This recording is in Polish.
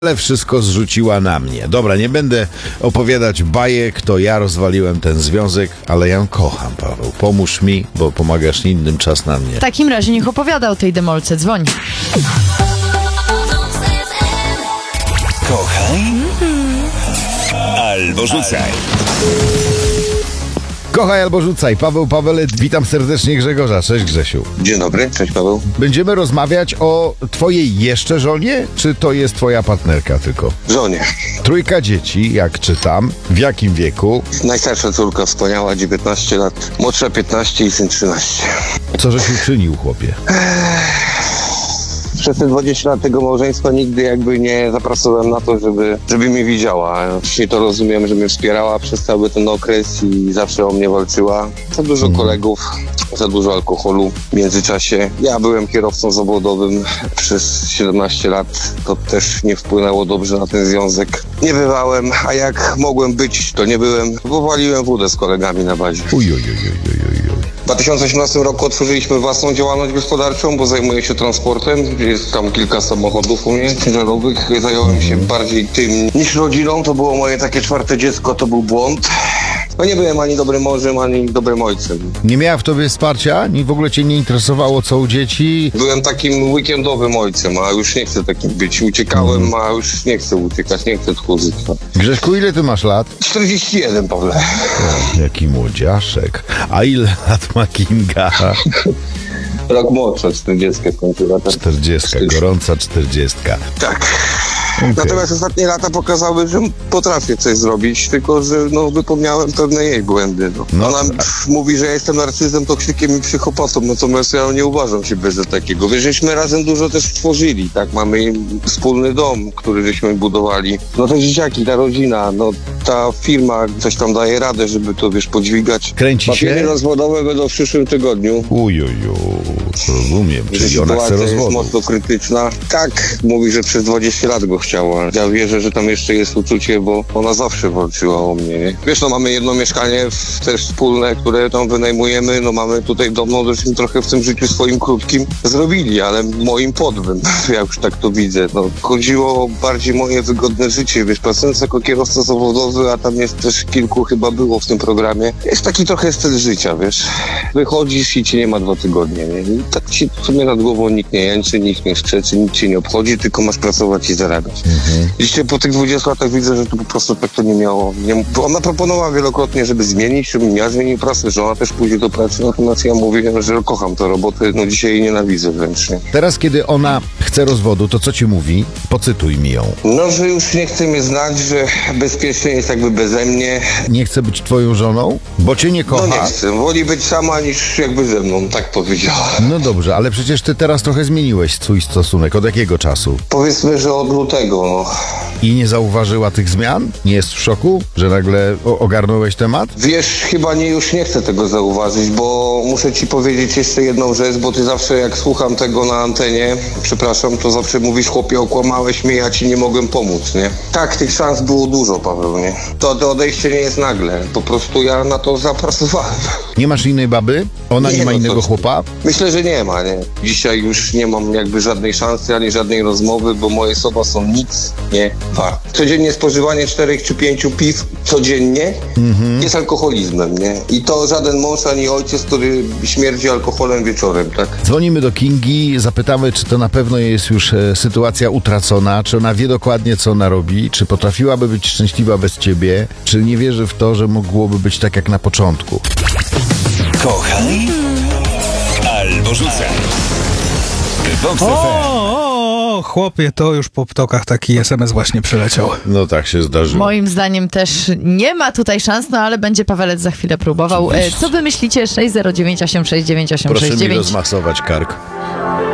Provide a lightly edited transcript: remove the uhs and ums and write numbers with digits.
Ale wszystko zrzuciła na mnie. Dobra, nie będę opowiadać bajek, to ja rozwaliłem ten związek, ale ja ją kocham, Paweł. Pomóż mi, bo pomagasz innym, czas na mnie. W takim razie niech opowiada o tej demolce. Dzwoń. Kochaj albo rzucaj. Kochaj albo rzucaj. Paweł Pawelet, witam serdecznie Grzegorza. Cześć Grzesiu. Dzień dobry, cześć Paweł. Będziemy rozmawiać o twojej jeszcze żonie, czy to jest twoja partnerka tylko? Żonie. Trójka dzieci, jak czytam. W jakim wieku? Najstarsza córka wspaniała, 19 lat. Młodsza 15 i syn 13. Co żeś uczynił, chłopie? Przez te 20 lat tego małżeństwa nigdy jakby nie zapracowałem na to, żeby mnie widziała. Wcześniej to rozumiem, że mnie wspierała przez cały ten okres i zawsze o mnie walczyła. Za dużo kolegów, za dużo alkoholu w międzyczasie. Ja byłem kierowcą zawodowym przez 17 lat. To też nie wpłynęło dobrze na ten związek. Nie bywałem, a jak mogłem być, to nie byłem, bo waliłem wódę z kolegami na bazie. W 2018 roku otworzyliśmy własną działalność gospodarczą, bo zajmuję się transportem. Jest tam kilka samochodów u mnie ciężarowych. Zająłem się bardziej tym niż rodziną. To było moje takie czwarte dziecko, to był błąd. No nie byłem ani dobrym mężem, ani dobrym ojcem. Nie miała w tobie wsparcia? W ogóle cię nie interesowało, co u dzieci? Byłem takim weekendowym ojcem, a już nie chcę takim być. Uciekałem, a już nie chcę uciekać, nie chcę tchórzyć. Grześku, ile ty masz lat? 41, Pawle. Jaki młodziaszek. A ile lat ma Kinga? Rok młodsza, 40 skończyła. 40, gorąca 40. Tak. Okay. Natomiast ostatnie lata pokazały, że potrafię coś zrobić, tylko że wypomniałem pewne jej błędy. Ona mówi, że ja jestem narcyzem, toksikiem i psychopatą, natomiast ja nie uważam siebie za takiego. Wiesz, żeśmy razem dużo też stworzyli, tak? Mamy wspólny dom, który żeśmy budowali. Te dzieciaki, ta rodzina, ta firma coś tam daje radę, żeby to, podźwigać. Kręci się? Papiery rozwodowe będą w przyszłym tygodniu. Rozumiem, czyli ona chce rozwodu. Sytuacja jest mocno krytyczna. Tak, mówi, że przez 20 lat go chciała. Ja wierzę, że tam jeszcze jest uczucie, bo ona zawsze walczyła o mnie, nie? Wiesz, mamy jedno mieszkanie też wspólne, które tam wynajmujemy, mamy tutaj dom, żeśmy trochę w tym życiu swoim krótkim zrobili, ale moim podwym, ja już tak to widzę. Chodziło o bardziej moje wygodne życie, pracując jako kierowca zawodowy, a tam jest też kilku chyba było w tym programie. Jest taki trochę styl życia, Wychodzisz i cię nie ma 2 tygodnie, nie? I tak ci w sumie nad głową nikt nie jęczy, nikt nie krzyczy, nikt cię nie obchodzi, tylko masz pracować i zarabiać. Dzisiaj po tych 20 latach widzę, że to po prostu tak to nie miało. Ona proponowała wielokrotnie, żeby zmienić, żebym ja zmienił pracę, że ona też pójdzie do pracy, natomiast ja mówię, że kocham tę robotę, dzisiaj jej nienawidzę wręcz. Nie? Teraz, kiedy ona chce rozwodu, to co ci mówi? Pocytuj mi ją. Że już nie chce mnie znać, że bezpiecznie jest jakby beze mnie. Nie chce być twoją żoną? Bo cię nie kocha? Nie chcę, woli być sama niż jakby ze mną, tak powiedziała. No dobrze, ale przecież ty teraz trochę zmieniłeś swój stosunek. Od jakiego czasu? Powiedzmy, że od lutego, I nie zauważyła tych zmian? Nie jest w szoku, że nagle ogarnąłeś temat? Wiesz, chyba już nie chcę tego zauważyć, bo muszę ci powiedzieć jeszcze jedną rzecz, bo ty zawsze jak słucham tego na antenie, przepraszam, to zawsze mówisz, chłopie, okłamałeś mnie, ja ci nie mogłem pomóc, nie? Tak, tych szans było dużo, Paweł, nie? To odejście nie jest nagle, po prostu ja na to zapracowałem. Nie masz innej baby? Ona nie ma innego chłopa? Myślę, że nie ma, nie? Dzisiaj już nie mam jakby żadnej szansy, ani żadnej rozmowy, bo moje słowa są nic nie warte. Codziennie spożywanie 4 czy 5 piw codziennie jest alkoholizmem, nie? I to żaden mąż ani ojciec, który śmierdzi alkoholem wieczorem, tak? Dzwonimy do Kingi, zapytamy, czy to na pewno jest już sytuacja utracona, czy ona wie dokładnie, co ona robi, czy potrafiłaby być szczęśliwa bez ciebie, czy nie wierzy w to, że mogłoby być tak jak na początku. Kochaj albo rzucaj. Chłopie, to już po ptokach taki SMS właśnie przyleciał. No tak się zdarzyło. Moim zdaniem też nie ma tutaj szans, ale będzie Pawelet za chwilę próbował. Co wy myślicie? 609869869. Proszę mi rozmasować kark.